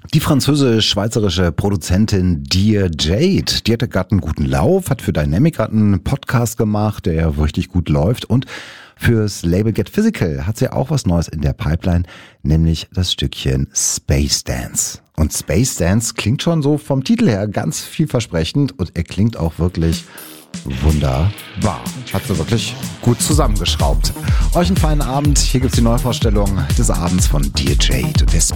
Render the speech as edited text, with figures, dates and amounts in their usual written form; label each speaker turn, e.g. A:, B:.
A: Die französisch-schweizerische Produzentin Dear Jade, die hatte gerade einen guten Lauf, hat für Dynamic gerade einen Podcast gemacht, der ja richtig gut läuft, und fürs Label Get Physical hat sie auch was Neues in der Pipeline, nämlich das Stückchen Space Dance. Und Space Dance klingt schon so vom Titel her ganz vielversprechend und er klingt auch wirklich wunderbar. Hat sie wirklich gut zusammengeschraubt. Euch einen feinen Abend. Hier gibt's die Neuvorstellung des Abends von Dear Jade und der Space